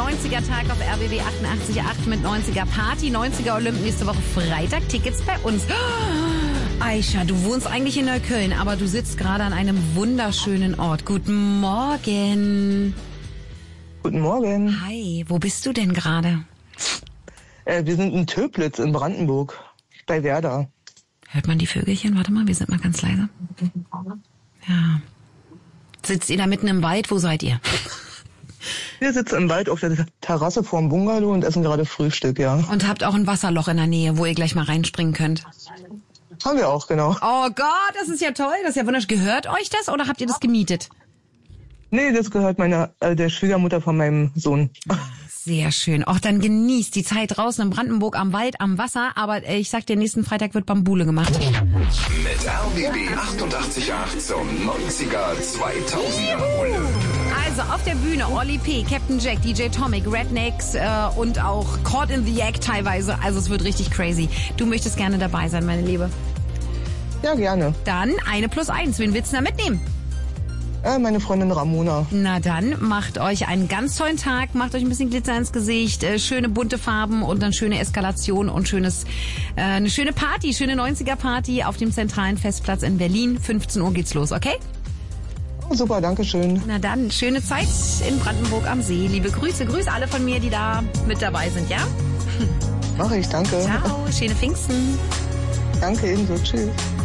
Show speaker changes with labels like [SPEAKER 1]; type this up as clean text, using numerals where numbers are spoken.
[SPEAKER 1] 90er-Tag auf RBB 88.8 mit 90er Party, 90er Olymp nächste Woche Freitag. Tickets bei uns. Oh, Aisha, du wohnst eigentlich in Neukölln, aber du sitzt gerade an einem wunderschönen Ort. Guten Morgen.
[SPEAKER 2] Guten Morgen.
[SPEAKER 1] Hi, wo bist du denn gerade?
[SPEAKER 2] Wir sind in Töplitz in Brandenburg, bei Werder.
[SPEAKER 1] Hört man die Vögelchen? Warte mal, wir sind mal ganz leise. Ja. Sitzt ihr da mitten im Wald? Wo seid ihr?
[SPEAKER 2] Wir sitzen im Wald auf der Terrasse vorm Bungalow und essen gerade Frühstück, ja.
[SPEAKER 1] Und habt auch ein Wasserloch in der Nähe, wo ihr gleich mal reinspringen könnt.
[SPEAKER 2] Haben wir auch, genau.
[SPEAKER 1] Oh Gott, das ist ja toll, das ist ja wunderschön. Gehört euch das oder habt ihr das gemietet?
[SPEAKER 2] Nee, das gehört der Schwiegermutter von meinem Sohn.
[SPEAKER 1] Sehr schön. Auch dann genießt die Zeit draußen in Brandenburg am Wald, am Wasser. Aber ich sag dir, nächsten Freitag wird Bambule gemacht.
[SPEAKER 3] Mit RBB 88.8 zum 90er 2000er Olymp.
[SPEAKER 1] Also auf der Bühne Olli P., Captain Jack, DJ Tomic, Rednecks und auch Caught in the Act teilweise. Also es wird richtig crazy. Du möchtest gerne dabei sein, meine Liebe.
[SPEAKER 2] Ja, gerne.
[SPEAKER 1] Dann 1+1. Wen willst du da mitnehmen?
[SPEAKER 2] Meine Freundin Ramona.
[SPEAKER 1] Na dann, macht euch einen ganz tollen Tag, macht euch ein bisschen Glitzer ins Gesicht, schöne bunte Farben und dann schöne Eskalation und eine schöne Party, schöne 90er-Party auf dem zentralen Festplatz in Berlin. 15 Uhr geht's los, okay?
[SPEAKER 2] Oh, super, danke schön.
[SPEAKER 1] Na dann, schöne Zeit in Brandenburg am See. Liebe Grüße, grüß alle von mir, die da mit dabei sind, ja?
[SPEAKER 2] Mach ich, danke.
[SPEAKER 1] Ciao, schöne Pfingsten.
[SPEAKER 2] Danke, ebenso, tschüss.